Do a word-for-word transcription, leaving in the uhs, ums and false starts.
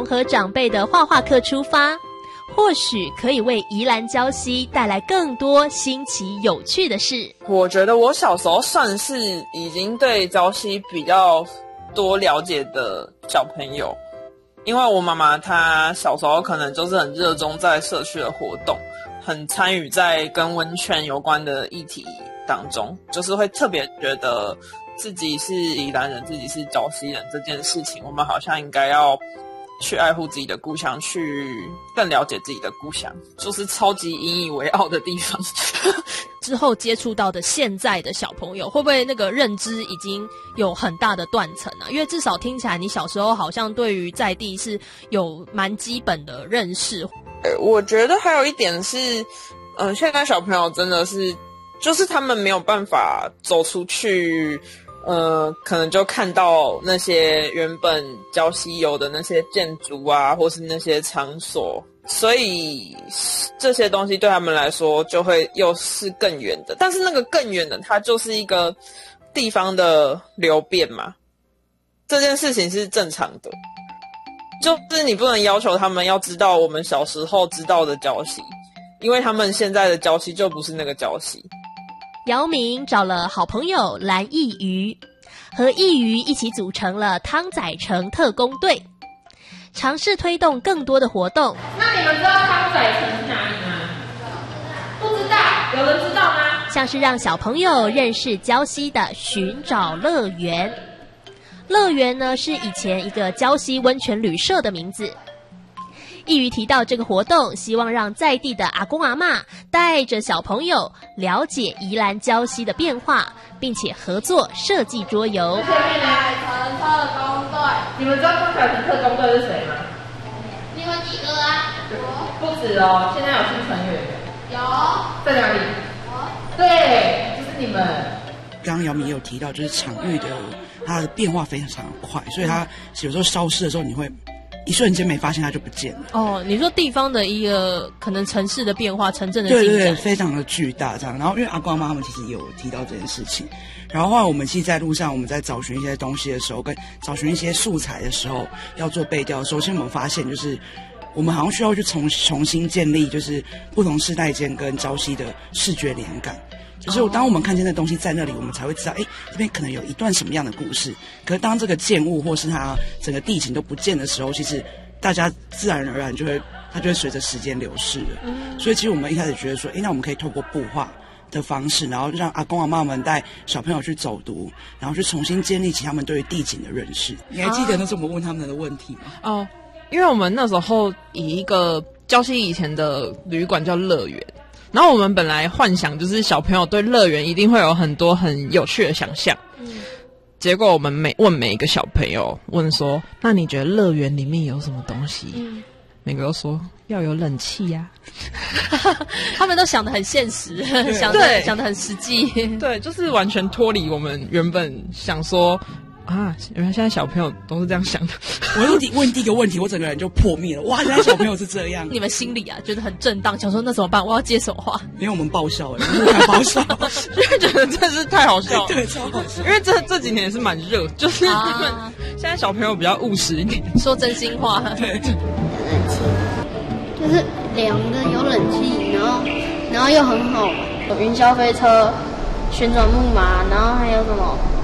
和长辈的画画课出发，或许可以为宜兰礁溪带来更多新奇有趣的事。 我觉得我小时候算是已经对礁溪比较多了解的小朋友，因为我妈妈她小时候可能就是很热衷在社区的活动，很参与在跟温泉有关的议题当中，就是会特别觉得自己是宜兰人，自己是礁溪人这件事情，我们好像应该要去爱护自己的故乡，去更了解自己的故乡，就是超级引以为傲的地方。 之后接触到的现在的小朋友，会不会那个认知已经有很大的断层啊？因为至少听起来你小时候好像对于在地是有蛮基本的认识。 我觉得还有一点是，嗯、呃，现在小朋友真的是，就是他们没有办法走出去。呃，可能就看到那些原本礁溪有的那些建筑啊，或是那些场所，所以这些东西对他们来说就会又是更远的。但是那个更远的，它就是一个地方的流变嘛，这件事情是正常的。就是你不能要求他们要知道我们小时候知道的礁溪，因为他们现在的礁溪就不是那个礁溪。 姚明找了好朋友蓝义瑜，和义瑜一起组成了汤仔城特工队，尝试推动更多的活动。 那你们知道汤仔城是哪里吗？不知道，有人知道吗？ 像是让小朋友认识礁溪的寻找乐园。乐园呢，是以前一个礁溪温泉旅社的名字。义瑜提到这个活动，希望让在地的阿公阿嬷带着小朋友了解宜兰礁溪的变化，并且合作设计桌游。 汤仔城特工队，你们知道汤仔城特工队是谁吗？ 你们几个啊？ 不止哦，现在有新成员。 有。 在哪里？对，就是你们。 刚刚姚明也有提到，就是场域的它的变化非常快，所以它有时候消失的时候，你会一瞬间没发现它就不见了。 哦，你说地方的一个可能城市的变化，城镇的进展， 对对对，非常的巨大这样。然后因为阿公阿妈他们其实也有提到这件事情，然后后来我们其实在路上我们在找寻一些东西的时候，跟找寻一些素材的时候，要做背调的时候，其实我们发现就是我们好像需要去重重新建立，就是不同世代间跟礁溪的视觉连感。就是当我们看见那东西在那里，我们才会知道，哎，这边可能有一段什么样的故事。可是当这个建物或是它整个地景都不见的时候，其实大家自然而然就会，它就会随着时间流逝了。嗯、所以其实我们一开始觉得说，哎，那我们可以透过布画的方式，然后让阿公阿嬷们带小朋友去走读，然后去重新建立起他们对于地景的认识。你还记得那是我们问他们的问题吗？ 哦，因为我们那时候以一个礁溪以前的旅馆叫乐园。然后我们本来幻想就是小朋友对乐园一定会有很多很有趣的想象，嗯，结果我们每问每一个小朋友问说，那你觉得乐园里面有什么东西？嗯，每个都说要有冷气呀、 啊，他们都想得很现实，想得想得很实际， 对，就是完全脱离我们原本想说。啊，原来现在小朋友都是这样想的。 我问第问第一个问题，我整个人就破灭了。哇，原来小朋友是这样。 你们心里啊，觉得很震荡，想说那怎么办？我要接什么话？ 因为我们爆笑了，不敢爆笑， 因为觉得真是太好笑了。 对，超好笑。 因为这这几年也是蛮热，就是他们、啊、现在小朋友比较务实一点， 说真心话。 对， 冷气就是凉的，有冷气，然后然后又很好玩，有云霄飞车、旋转木马，然后还有什么？